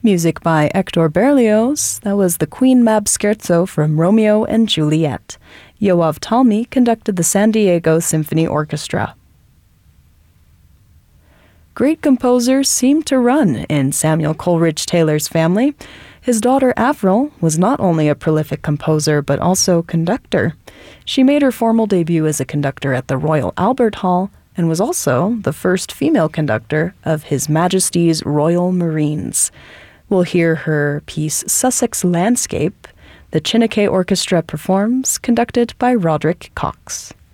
Music by Hector Berlioz. That was the Queen Mab Scherzo from Romeo and Juliet. Yoav Talmi conducted the San Diego Symphony Orchestra. Great composers seemed to run in Samuel Coleridge Taylor's family. His daughter Avril was not only a prolific composer but also conductor. She made her formal debut as a conductor at the Royal Albert Hall and was also the first female conductor of His Majesty's Royal Marines. We'll hear her piece Sussex Landscape. The Chineke Orchestra performs, conducted by Roderick Cox.